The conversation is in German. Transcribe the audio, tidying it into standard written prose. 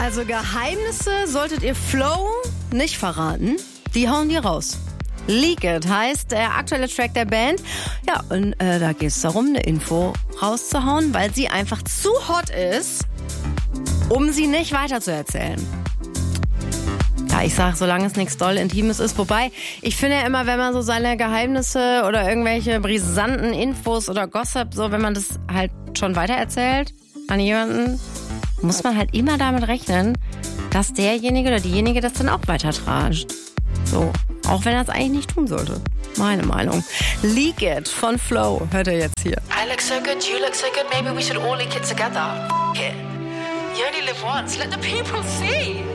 Also Geheimnisse solltet ihr Flo nicht verraten. Die hauen die raus. Leak It heißt der aktuelle Track der Band. Ja, und da geht es darum, eine Info rauszuhauen, weil sie einfach zu hot ist, um sie nicht weiterzuerzählen. Ja, ich sag, solange es nichts doll Intimes ist. Wobei, ich finde ja immer, wenn man so seine Geheimnisse oder irgendwelche brisanten Infos oder Gossip, so wenn man das halt schon weitererzählt an jemanden, muss man halt immer damit rechnen, dass derjenige oder diejenige das dann auch weitertragt. So, auch wenn er es eigentlich nicht tun sollte. Meine Meinung. Leak It von Flo hört ihr jetzt hier. I look so good, you look so good, maybe we should all leak it together. F*** it. You only live once, let the people see.